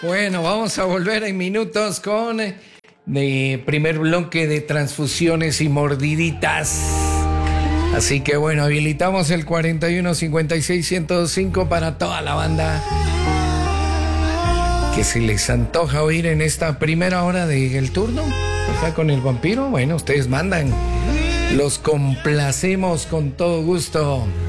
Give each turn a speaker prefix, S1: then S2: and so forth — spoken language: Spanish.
S1: Bueno, vamos a volver en minutos con el primer bloque de transfusiones y mordiditas. Así que bueno, habilitamos el 4156-1025 para toda la banda que se les antoja oír en esta primera hora del turno. Acá con el vampiro, bueno, ustedes mandan. Los complacemos con todo gusto.